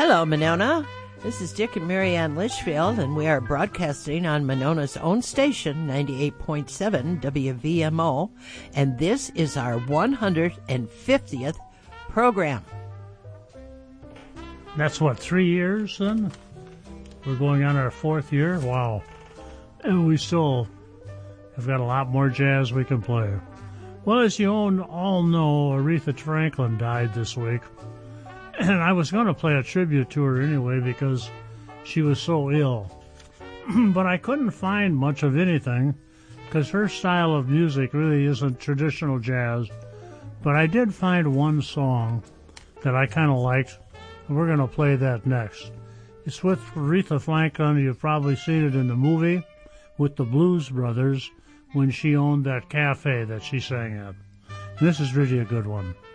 Hello, Monona. This is Dick and Mary Ann Litchfield, and we are broadcasting on Monona's own station, 98.7 WVMO, and this is our 150th program. That's what, 3 years then? We're going on our 4th year? Wow. And we still have got a lot more jazz we can play. Well, as you all know, Aretha Franklin died this week. And I was going to play a tribute to her anyway because she was so ill. But I couldn't find much of anything because her style of music really isn't traditional jazz. But I did find one song that I kind of liked, and we're going to play that next. It's with Aretha Franklin. You've probably seen it in the movie with the Blues Brothers when she owned that cafe that she sang at. And this is really a good one.